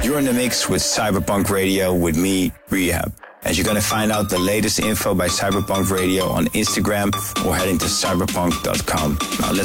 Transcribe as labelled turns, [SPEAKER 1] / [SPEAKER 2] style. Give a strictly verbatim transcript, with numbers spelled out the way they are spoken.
[SPEAKER 1] You're in the mix with Cyberpunk Radio with me, Rehab. As you're going to find out the latest info by Cyberpunk Radio on Instagram or heading to cyberpunk dot com. Now let's